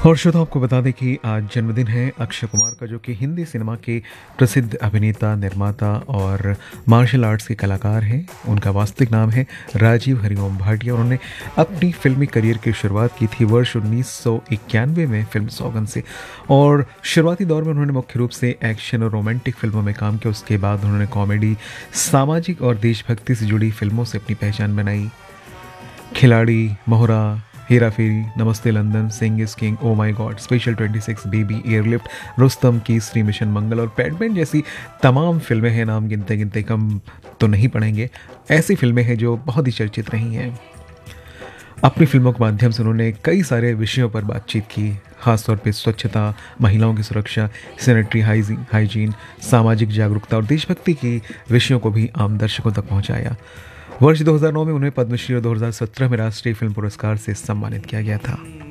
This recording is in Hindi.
और श्रोता आपको बता दें कि आज जन्मदिन है अक्षय कुमार का, जो कि हिंदी सिनेमा के प्रसिद्ध अभिनेता, निर्माता और मार्शल आर्ट्स के कलाकार हैं। उनका वास्तविक नाम है राजीव हरिओम भाटिया। उन्होंने अपनी फिल्मी करियर की शुरुआत की थी वर्ष 1991 में फिल्म सौगंध से, और शुरुआती दौर में उन्होंने मुख्य रूप से एक्शन और रोमांटिक फिल्मों में काम किया। उसके बाद उन्होंने कॉमेडी, सामाजिक और देशभक्ति से जुड़ी फिल्मों से अपनी पहचान बनाई। खिलाड़ी, मोहरा, हेरा फेरी, नमस्ते London, Singh is king, O my God, special 26, baby, airlift, Rustam, Kesari, mission मंगल और पैडमैन जैसी तमाम फिल्में हैं। नाम गिनते गिनते कम तो नहीं पड़ेंगे। ऐसी फिल्में हैं जो बहुत ही चर्चित रही हैं। अपनी फिल्मों के माध्यम से उन्होंने कई सारे विषयों पर बातचीत की, खासतौर पे स्वच्छता, महिलाओं की सुरक्षा, सैनिटरी हाइजीन, सामाजिक जागरूकता और देशभक्ति के विषयों को भी आम दर्शकों तक पहुंचाया। वर्ष 2009 में उन्हें पद्मश्री और 2017 में राष्ट्रीय फिल्म पुरस्कार से सम्मानित किया गया था।